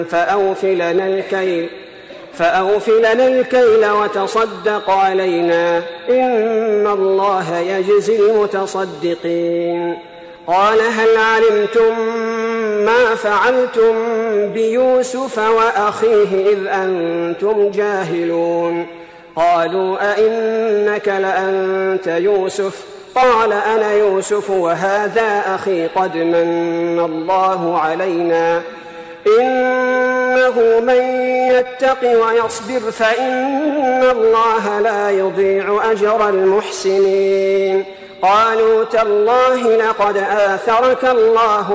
فأوف لنا الكيل وتصدق علينا إن الله يجزي المتصدقين. قال هل علمتم ما فعلتم بيوسف وأخيه إذ أنتم جاهلون؟ قالوا أئنك لأنت يوسف؟ قال أنا يوسف وهذا أخي قد من الله علينا إنه من يتق ويصبر فإن الله لا يضيع أجر المحسنين. قالوا تالله لقد آثرك الله